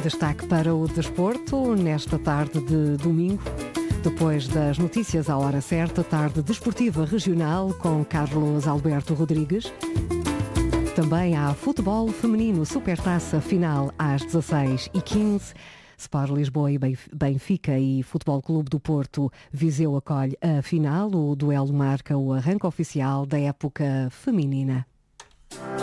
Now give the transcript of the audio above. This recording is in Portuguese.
Destaque para o desporto nesta tarde de domingo. Depois das notícias à hora certa, tarde desportiva regional com Carlos Alberto Rodrigues. Também há futebol feminino, Supertaça final às 16h15. Sport Lisboa e Benfica e Futebol Clube do Porto Viseu acolhe a final. O duelo marca o arranque oficial da época feminina.